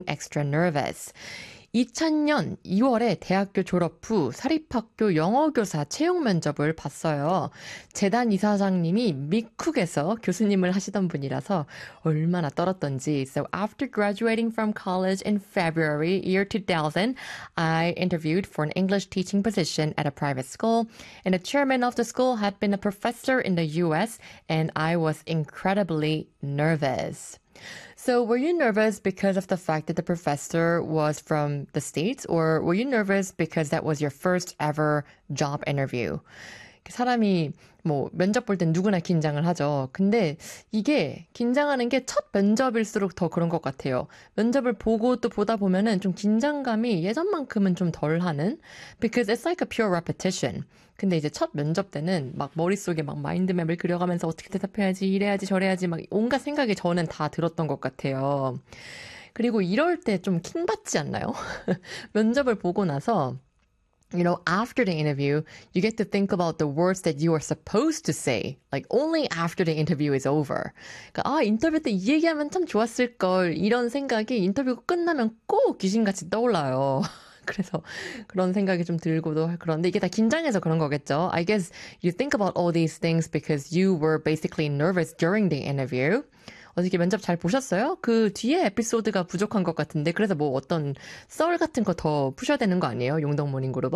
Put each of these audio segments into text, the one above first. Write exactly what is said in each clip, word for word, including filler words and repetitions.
extra nervous. 이천 년 이월에 대학교 졸업 후 사립학교 영어교사 채용 면접을 봤어요. 재단 이사장님이 미쿡에서 교수님을 하시던 분이라서 얼마나 떨었던지. So after graduating from college in February year two thousand, I interviewed for an English teaching position at a private school, and the chairman of the school had been a professor in the U S, and I was incredibly nervous. So were you nervous because of the fact that the professor was from the States, or were you nervous because that was your first ever job interview? 사람이 뭐 면접 볼 땐 누구나 긴장을 하죠. 근데 이게 긴장하는 게 첫 면접일수록 더 그런 것 같아요. 면접을 보고 또 보다 보면은 좀 긴장감이 예전만큼은 좀 덜하는 because it's like a pure repetition. 근데 이제 첫 면접 때는 막 머릿속에 막 마인드맵을 그려가면서 어떻게 대답해야지, 이래야지, 저래야지 막 온갖 생각이 저는 다 들었던 것 같아요. 그리고 이럴 때 좀 킹받지 않나요? 면접을 보고 나서 you know, after the interview, you get to think about the words that you are supposed to say, like only after the interview is over. 그러니까 아, 인터뷰 때 이 얘기하면 참 좋았을 걸 이런 생각이 인터뷰가 끝나면 꼭 귀신같이 떠올라요. 그래서 그런 생각이 좀 들고도 그런데 이게 다 긴장해서 그런 거겠죠. I guess you think about all these things because you were basically nervous during the interview. 어떻게 면접 잘 보셨어요? 그 뒤에 에피소드가 부족한 것 같은데 그래서 뭐 어떤 썰 같은 거 더 푸셔야 되는 거 아니에요? 용동 모닝그룹어?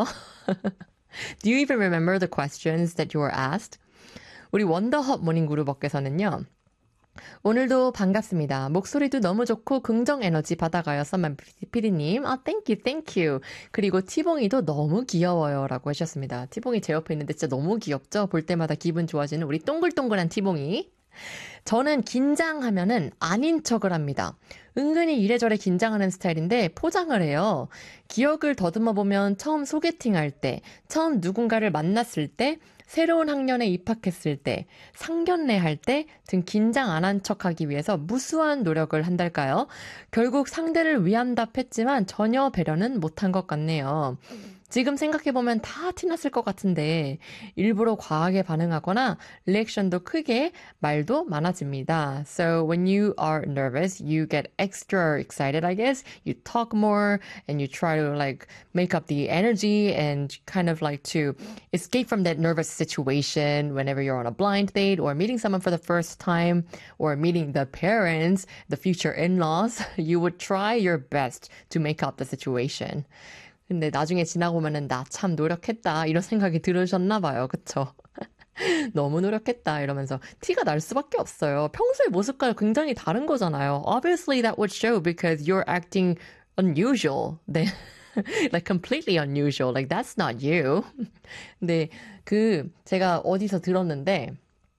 Do you even remember the questions that you were asked? 우리 원더헛 모닝그룹어께서는요. 오늘도 반갑습니다. 목소리도 너무 좋고 긍정 에너지 받아가요. 썸만 피디님. 아, thank you, thank you. 그리고 티봉이도 너무 귀여워요. 라고 하셨습니다. 티봉이 제 옆에 있는데 진짜 너무 귀엽죠? 볼 때마다 기분 좋아지는 우리 동글동글한 티봉이. 저는 긴장하면은 아닌 척을 합니다. 은근히 이래저래 긴장하는 스타일인데 포장을 해요. 기억을 더듬어 보면 처음 소개팅할 때, 처음 누군가를 만났을 때, 새로운 학년에 입학했을 때, 상견례 할 때 등 긴장 안 한 척하기 위해서 무수한 노력을 한달까요? 결국 상대를 위안답했지만 전혀 배려는 못한 것 같네요. 지금 생각해보면 다 티났을 것 같은데 일부러 과하게 반응하거나 리액션도 크게 말도 많아집니다. So when you are nervous, you get extra excited, I guess. You talk more and you try to like make up the energy and kind of like to escape from that nervous situation whenever you're on a blind date or meeting someone for the first time or meeting the parents, the future in-laws. You would try your best to make up the situation. 근데 나중에 지나고 보면은 나 참 노력했다 이런 생각이 들으셨나 봐요. 그쵸? 너무 노력했다 이러면서 티가 날 수밖에 없어요. 평소의 모습과 굉장히 다른 거잖아요. Obviously that would show because you're acting unusual. 네. like completely unusual. Like that's not you. 근데 그 제가 어디서 들었는데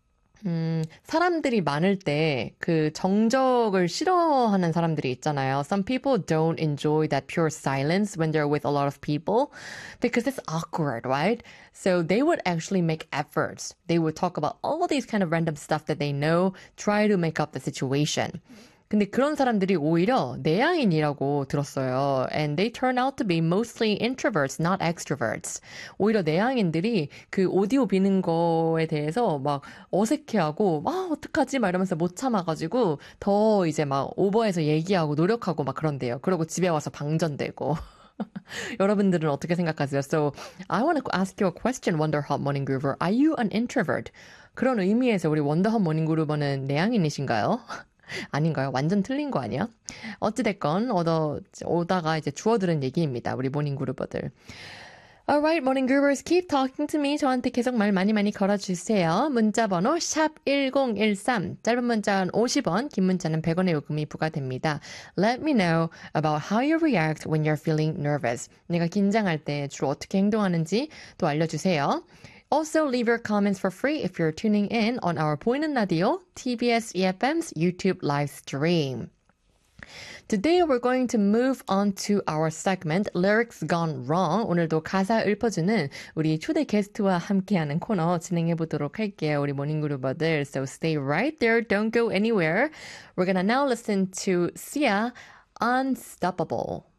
음, 사람들이 많을 때 그 정적을 싫어하는 사람들이 있잖아요. Some people don't enjoy that pure silence when they're with a lot of people because it's awkward, right? So they would actually make efforts. They would talk about all these kind of random stuff that they know, try to make up the situation. 근데 그런 사람들이 오히려 내향인이라고 들었어요. And they turn out to be mostly introverts, not extroverts. 오히려 내향인들이 그 오디오 비는 거에 대해서 막 어색해하고 막 어떡하지? 막 이러면서 못 참아가지고 더 이제 막 오버해서 얘기하고 노력하고 막 그런대요. 그러고 집에 와서 방전되고. 여러분들은 어떻게 생각하세요? So I want to ask you a question, Wonderhot Morning Groover. Are you an introvert? 그런 의미에서 우리 원더헛 모닝 그루버는 내향인이신가요? 아닌가요? 완전 틀린 거 아니야? 어찌됐건 얻어 오다가 이제 주워들은 얘기입니다. 우리 모닝 그루버들. Alright, morning groovers, keep talking to me. 저한테 계속 말 많이 많이 걸어주세요. 문자번호 샵 일공일삼, 짧은 문자는 오십 원, 긴 문자는 백 원의 요금이 부과됩니다. Let me know about how you react when you're feeling nervous. 내가 긴장할 때 주로 어떻게 행동하는지 또 알려주세요. Also, leave your comments for free if you're tuning in on our 보이는 라디오, 티비에스 이에프엠's YouTube live stream. Today we're going to move on to our segment Lyrics Gone Wrong. 오늘도 가사 읊어주는 우리 초대 게스트와 함께하는 코너 진행해 보도록 할게요. 우리 모닝그루버들. So stay right there. Don't go anywhere. We're gonna now listen to Sia, Unstoppable.